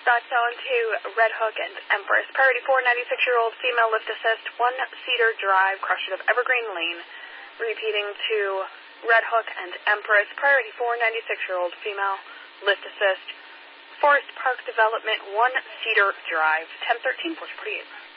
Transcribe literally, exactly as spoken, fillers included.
southbound to Red Hook and Empress. Priority four, ninety-six-year-old female lift assist, one Cedar Drive, crossing of Evergreen Lane. Repeating to Red Hook and Empress. Priority four, ninety-six-year-old female lift assist, Forest Park Development, one Cedar Drive, ten thirteen, four forty-eight.